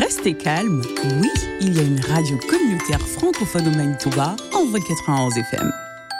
restez calme. Oui, il y a une radio communautaire francophone au Manitoba, Envol 91 FM.